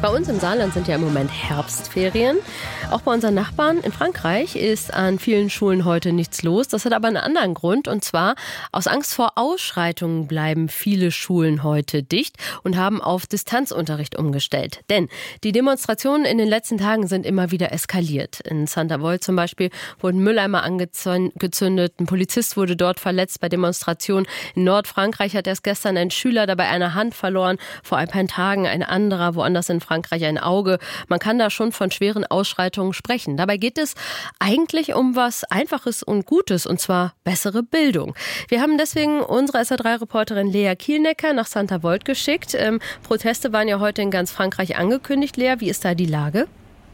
Bei uns im Saarland sind ja im Moment Herbstferien. Auch bei unseren Nachbarn in Frankreich ist an vielen Schulen heute nichts los. Das hat aber einen anderen Grund. Und zwar aus Angst vor Ausschreitungen bleiben viele Schulen heute dicht und haben auf Distanzunterricht umgestellt. Denn die Demonstrationen in den letzten Tagen sind immer wieder eskaliert. In Saint-Avold zum Beispiel wurden Mülleimer angezündet. Ein Polizist wurde dort verletzt bei Demonstrationen. In Nordfrankreich hat erst gestern ein Schüler dabei eine Hand verloren. Vor ein paar Tagen ein anderer, woanders in Frankreich ein Auge. Man kann da schon von schweren Ausschreitungen sprechen. Dabei geht es eigentlich um was Einfaches und Gutes, und zwar bessere Bildung. Wir haben deswegen unsere SR3-Reporterin Lea Kielnecker nach Saint-Avold geschickt. Proteste waren ja heute in ganz Frankreich angekündigt. Lea, wie ist da die Lage?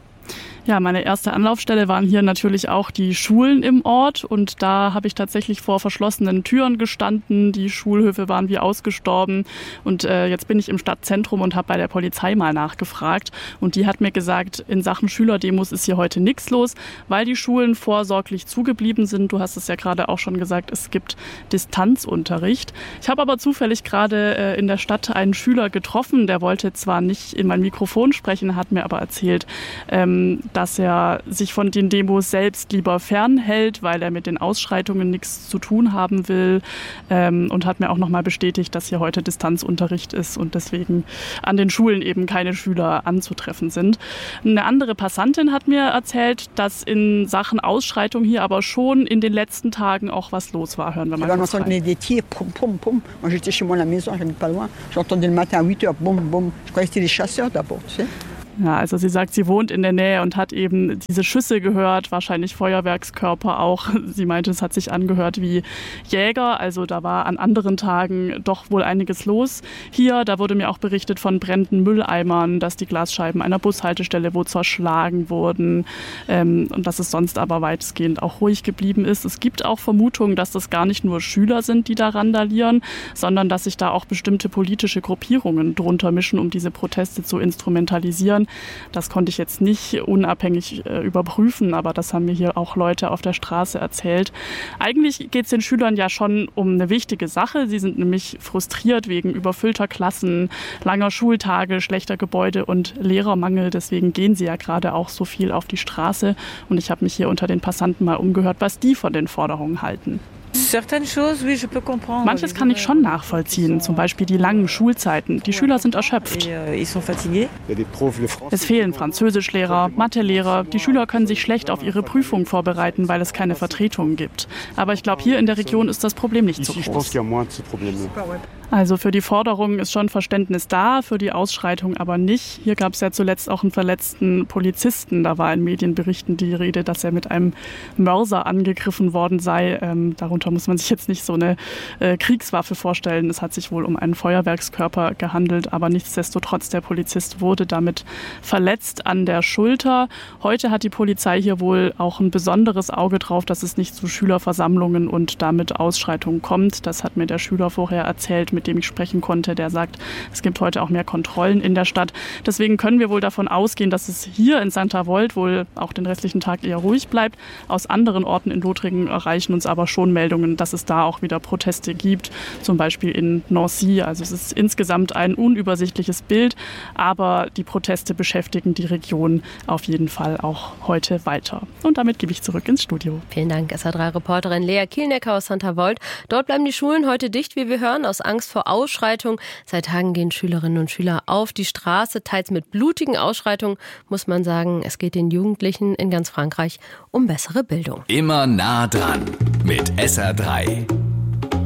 Ja, meine erste Anlaufstelle waren hier natürlich auch die Schulen im Ort und da habe ich tatsächlich vor verschlossenen Türen gestanden. Die Schulhöfe waren wie ausgestorben und jetzt bin ich im Stadtzentrum und habe bei der Polizei mal nachgefragt und die hat mir gesagt, in Sachen Schülerdemos ist hier heute nichts los, weil die Schulen vorsorglich zugeblieben sind. Du hast es ja gerade auch schon gesagt, es gibt Distanzunterricht. Ich habe aber zufällig gerade in der Stadt einen Schüler getroffen, der wollte zwar nicht in mein Mikrofon sprechen, hat mir aber erzählt, dass er sich von den Demos selbst lieber fernhält, weil er mit den Ausschreitungen nichts zu tun haben will und hat mir auch nochmal bestätigt, dass hier heute Distanzunterricht ist und deswegen an den Schulen eben keine Schüler anzutreffen sind. Eine andere Passantin hat mir erzählt, dass in Sachen Ausschreitung hier aber schon in den letzten Tagen auch was los war. Hören wir mal kurz rein. J'étais chez moi à la maison, j'habite pas loin. J'entendais le matin à 8 heures, boum, boum. Je croyais que c'était les chasseurs d'abord, tu sais. Ja, also sie sagt, sie wohnt in der Nähe und hat eben diese Schüsse gehört, wahrscheinlich Feuerwerkskörper auch. Sie meinte, es hat sich angehört wie Jäger, also da war an anderen Tagen doch wohl einiges los. Hier, da wurde mir auch berichtet von brennenden Mülleimern, dass die Glasscheiben einer Bushaltestelle wo zerschlagen wurden und dass es sonst aber weitestgehend auch ruhig geblieben ist. Es gibt auch Vermutungen, dass das gar nicht nur Schüler sind, die da randalieren, sondern dass sich da auch bestimmte politische Gruppierungen drunter mischen, um diese Proteste zu instrumentalisieren. Das konnte ich jetzt nicht unabhängig überprüfen, aber das haben mir hier auch Leute auf der Straße erzählt. Eigentlich geht es den Schülern ja schon um eine wichtige Sache. Sie sind nämlich frustriert wegen überfüllter Klassen, langer Schultage, schlechter Gebäude und Lehrermangel. Deswegen gehen sie ja gerade auch so viel auf die Straße. Und ich habe mich hier unter den Passanten mal umgehört, was die von den Forderungen halten. Manches kann ich schon nachvollziehen, zum Beispiel die langen Schulzeiten. Die Schüler sind erschöpft. Es fehlen Französischlehrer, Mathelehrer. Die Schüler können sich schlecht auf ihre Prüfung vorbereiten, weil es keine Vertretungen gibt. Aber ich glaube, hier in der Region ist das Problem nicht so groß. Also für die Forderungen ist schon Verständnis da, für die Ausschreitung aber nicht. Hier gab es ja zuletzt auch einen verletzten Polizisten. Da war in Medienberichten die Rede, dass er mit einem Mörser angegriffen worden sei. Darunter muss man sich jetzt nicht so eine Kriegswaffe vorstellen. Es hat sich wohl um einen Feuerwerkskörper gehandelt, aber nichtsdestotrotz, der Polizist wurde damit verletzt an der Schulter. Heute hat die Polizei hier wohl auch ein besonderes Auge drauf, dass es nicht zu Schülerversammlungen und damit Ausschreitungen kommt. Das hat mir der Schüler vorher erzählt, mit dem ich sprechen konnte, der sagt, es gibt heute auch mehr Kontrollen in der Stadt. Deswegen können wir wohl davon ausgehen, dass es hier in Saint-Avold wohl auch den restlichen Tag eher ruhig bleibt. Aus anderen Orten in Lothringen erreichen uns aber schon Meldungen, dass es da auch wieder Proteste gibt, zum Beispiel in Nancy. Also es ist insgesamt ein unübersichtliches Bild, aber die Proteste beschäftigen die Region auf jeden Fall auch heute weiter. Und damit gebe ich zurück ins Studio. Vielen Dank, SR3-Reporterin Lea Kielnecker aus Saint-Avold. Dort bleiben die Schulen heute dicht, wie wir hören, aus Angst vor Ausschreitung. Seit Tagen gehen Schülerinnen und Schüler auf die Straße, teils mit blutigen Ausschreitungen, muss man sagen. Es geht den Jugendlichen in ganz Frankreich um bessere Bildung. Immer nah dran mit SR3.